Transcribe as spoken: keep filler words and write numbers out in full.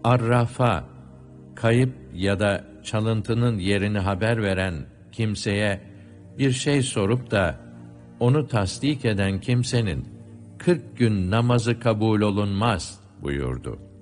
Arrafa, kayıp ya da çalıntının yerini haber veren kimseye bir şey sorup da onu tasdik eden kimsenin kırk gün namazı kabul olunmaz buyurdu.